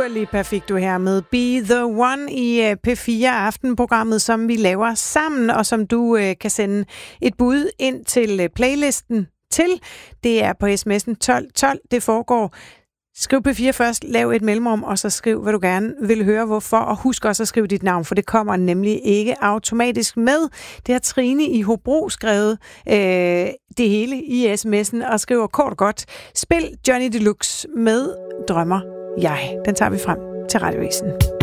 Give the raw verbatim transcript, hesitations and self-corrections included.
Dua Perfecto her med Be The One i P fire Aftenprogrammet, som vi laver sammen, og som du øh, kan sende et bud ind til playlisten til. Det er på sms'en tolv tolv. Det foregår. Skriv P fire først, lav et mellemrum, og så skriv, hvad du gerne vil høre, hvorfor. Og husk også at skrive dit navn, for det kommer nemlig ikke automatisk med. Det har Trine i Hobro skrevet øh, det hele i sms'en, og skriver kort og godt: spil Johnny Deluxe med Drømmer Jeg. Den tager vi frem til Radioavisen.